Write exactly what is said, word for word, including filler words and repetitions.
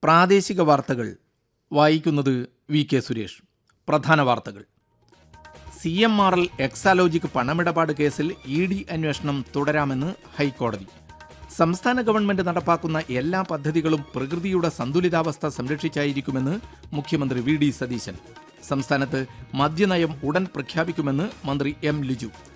പ്രാദേശിക വാർത്തകൾ വായിക്കുന്നത് വി കെ സുരേഷ്. പ്രധാന വാർത്തകൾ. C M R L Exalogic പണമിടപാട് കേസിൽ ഇ ഡി അന്വേഷണം തുടരാമെന്ന് ഹൈക്കോടതി. സംസ്ഥാന ഗവൺമെന്റ് നടപ്പാക്കുന്ന എല്ലാ പദ്ധതികളും പ്രകൃതിയുടെ സന്തുലിതാവസ്ഥ സംരക്ഷിച്ചായിരിക്കുമെന്ന് മുഖ്യമന്ത്രി വി ഡി സതീശൻ. സംസ്ഥാനത്ത് മദ്യനയം ഉടൻ പ്രഖ്യാപിക്കുമെന്ന് മന്ത്രി എം ലിജു.